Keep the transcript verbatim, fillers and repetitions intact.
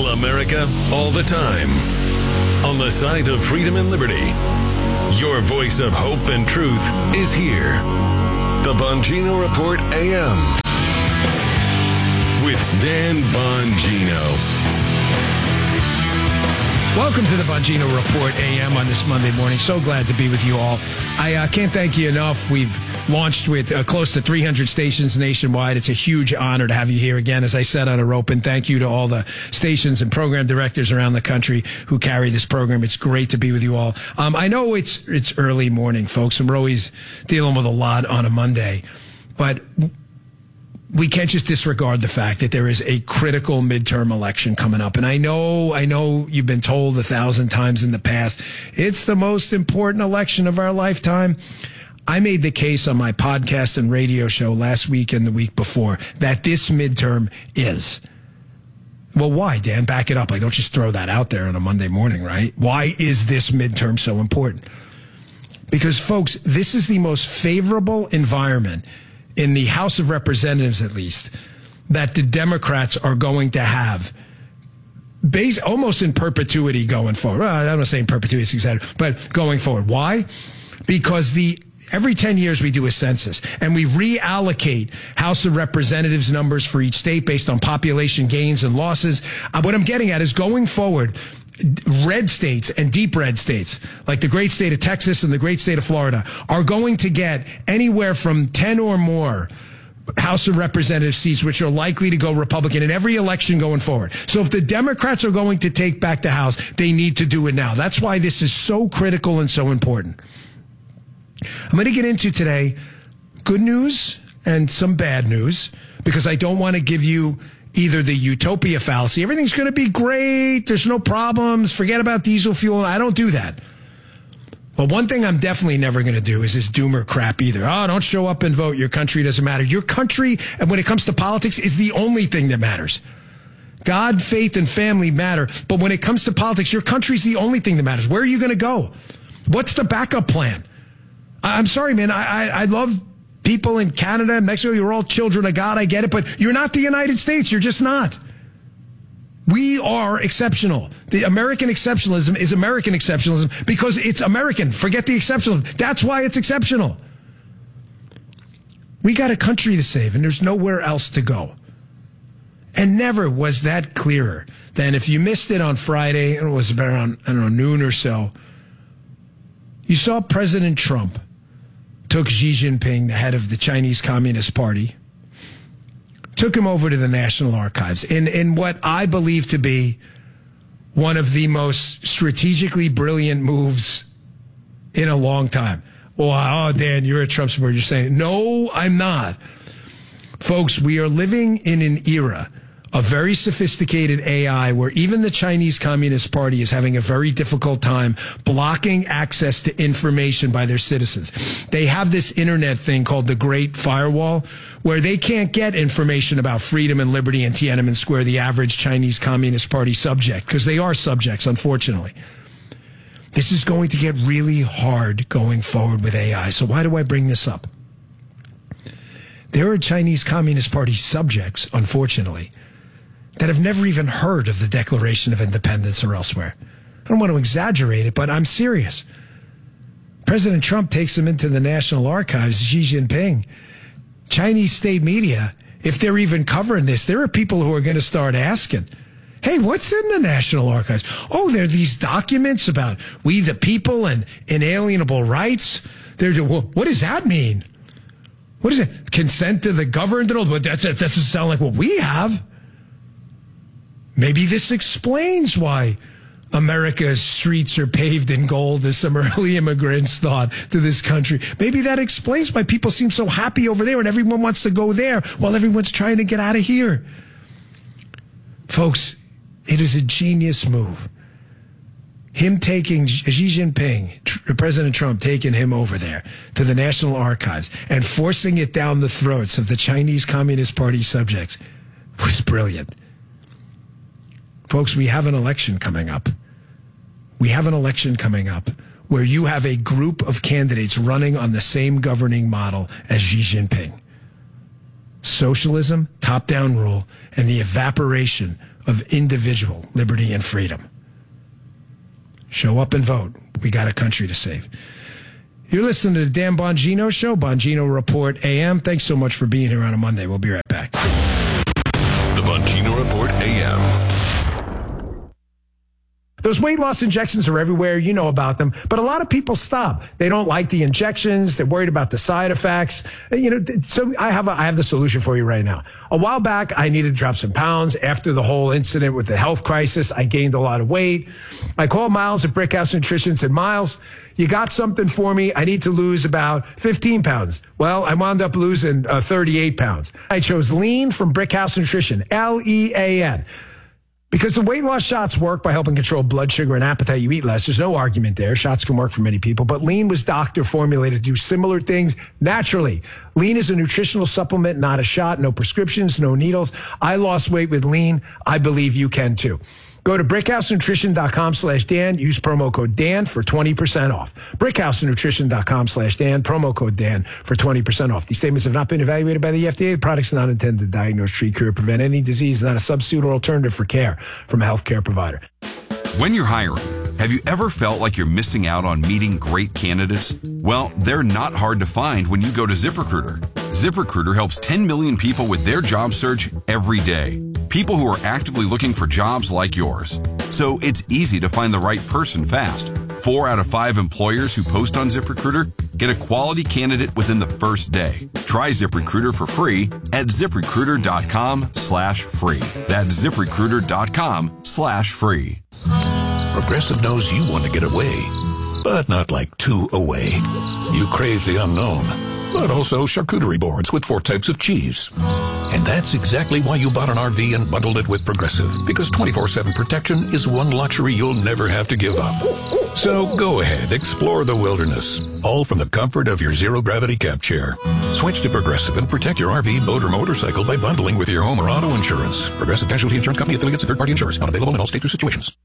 All America, all the time. On the side of freedom and liberty. Your voice of hope and truth is here. The Bongino Report A M. With Dan Bongino. Welcome to the Bongino Report A M on this Monday morning. So glad to be with you all. I uh, can't thank you enough. We've launched with uh, close to three hundred stations nationwide. It's a huge honor to have you here again. As I said on our open, thank you to all the stations and program directors around the country who carry this program. It's great to be with you all. Um, I know it's it's early morning, folks, and we're always dealing with a lot on a Monday, but we can't just disregard the fact that there is a critical midterm election coming up. And I know, I know you've been told a thousand times in the past, it's the most important election of our lifetime. I made the case on my podcast and radio show last week and the week before that this midterm is. Well, why, Dan? Back it up. I don't just throw that out there on a Monday morning, right? Why is this midterm so important? Because, folks, this is the most favorable environment in the House of Representatives, at least, that the Democrats are going to have, based almost in perpetuity going forward. Well, I'm not saying perpetuity is exaggerated, but going forward. Why? Because the every ten years we do a census and we reallocate House of Representatives numbers for each state based on population gains and losses. Uh, what I'm getting at is going forward, red states and deep red states, like the great state of Texas and the great state of Florida, are going to get anywhere from ten or more House of Representative seats, which are likely to go Republican in every election going forward. So if the Democrats are going to take back the House, they need to do it now. That's why this is so critical and so important. I'm going to get into today good news and some bad news, because I don't want to give you either the utopia fallacy, everything's going to be great, there's no problems, forget about diesel fuel. I don't do that. But one thing I'm definitely never going to do is this doomer crap either. Oh, don't show up and vote. Your country doesn't matter. Your country, and when it comes to politics, is the only thing that matters. God, faith, and family matter. But when it comes to politics, your country's the only thing that matters. Where are you going to go? What's the backup plan? I'm sorry, man. I, I, I love people in Canada and Mexico. You're all children of God. I get it. But you're not the United States. You're just not. We are exceptional. The American exceptionalism is American exceptionalism because it's American. Forget the exceptionalism. That's why it's exceptional. We got a country to save, and there's nowhere else to go. And never was that clearer than if you missed it on Friday, and it was about around, I don't know, noon or so, you saw President Trump took Xi Jinping, the head of the Chinese Communist Party, took him over to the National Archives in, in what I believe to be one of the most strategically brilliant moves in a long time. Well, oh, Dan, you're a Trump supporter. You're saying, no, I'm not. Folks, we are living in an era of very sophisticated A I where even the Chinese Communist Party is having a very difficult time blocking access to information by their citizens. They have this internet thing called the Great Firewall where they can't get information about freedom and liberty in Tiananmen Square, the average Chinese Communist Party subject, because they are subjects, unfortunately. This is going to get really hard going forward with A I. So why do I bring this up? There are Chinese Communist Party subjects, unfortunately, that have never even heard of the Declaration of Independence or elsewhere. I don't want to exaggerate it, but I'm serious. President Trump takes them into the National Archives, Xi Jinping. Chinese state media, if they're even covering this, there are people who are going to start asking, hey, what's in the National Archives? Oh, there are these documents about we the people and inalienable rights. They're, well, what does that mean? What is it? Consent to the governed? But that doesn't sound like what we have. Maybe this explains why America's streets are paved in gold, as some early immigrants thought, to this country. Maybe that explains why people seem so happy over there and everyone wants to go there while everyone's trying to get out of here. Folks, it is a genius move. Him taking Xi Jinping, tr- President Trump taking him over there to the National Archives and forcing it down the throats of the Chinese Communist Party subjects was brilliant. Folks, we have an election coming up. We have an election coming up where you have a group of candidates running on the same governing model as Xi Jinping. socialism, top-down rule, and the evaporation of individual liberty and freedom. Show up and vote. We got a country to save. You're listening to the Dan Bongino Show, Bongino Report A M. Thanks so much for being here on a Monday. We'll be right back. The Bongino Report A M. Those weight loss injections are everywhere. You know about them. But a lot of people stop. They don't like the injections. They're worried about the side effects. You know, so I have a, I have the solution for you right now. A while back, I needed to drop some pounds. After the whole incident with the health crisis, I gained a lot of weight. I called Miles at Brickhouse Nutrition and said, Miles, you got something for me? I need to lose about fifteen pounds. Well, I wound up losing uh, thirty-eight pounds. I chose Lean from Brickhouse Nutrition, L E A N. Because the weight loss shots work by helping control blood sugar and appetite. You eat less. There's no argument there. Shots can work for many people. But Lean was doctor formulated to do similar things naturally. Lean is a nutritional supplement, not a shot. No prescriptions, no needles. I lost weight with Lean. I believe you can too. Go to brickhousenutrition.com slash Dan. Use promo code Dan for twenty percent off. brickhousenutrition.com slash Dan. Promo code Dan for twenty percent off. These statements have not been evaluated by the F D A. The products are not intended to diagnose, treat, cure, or prevent any disease. Not a substitute or alternative for care from a healthcare provider. When you're hiring, have you ever felt like you're missing out on meeting great candidates? Well, they're not hard to find when you go to ZipRecruiter. ZipRecruiter helps ten million people with their job search every day. People who are actively looking for jobs like yours. So it's easy to find the right person fast. Four out of five employers who post on ZipRecruiter get a quality candidate within the first day. Try ZipRecruiter for free at ZipRecruiter.com slash free. That's ZipRecruiter.com slash free. Progressive knows you want to get away, but not like too away. You crave the unknown, but also charcuterie boards with four types of cheese. And that's exactly why you bought an R V and bundled it with Progressive, because twenty-four seven protection is one luxury you'll never have to give up. So go ahead, explore the wilderness, all from the comfort of your zero-gravity camp chair. Switch to Progressive and protect your R V, boat, or motorcycle by bundling with your home or auto insurance. Progressive Casualty Insurance Company, affiliates, and third-party insurers. Not available in all states or situations.